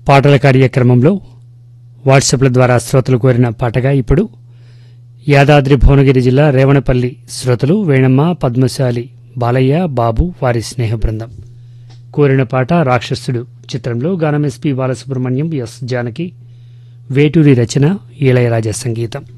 పాటల కార్యక్రమంలో వాట్సాప్ల ద్వారా శ్రోతలు కోరిన పాటగా ఇప్పుడు యాదాద్రి భువనగిరి జిల్లా రేవణపల్లి శ్రోతలు వేణమ్మ, పద్మశాలి, బాలయ్య, బాబు, వారి స్నేహ బృందం కోరిన పాట రాక్షసుడు చిత్రంలో. గానం ఎస్పి బాలసుబ్రహ్మణ్యం, ఎస్ జానకి, వేటూరి రచన, ఇళయరాజా సంగీతం.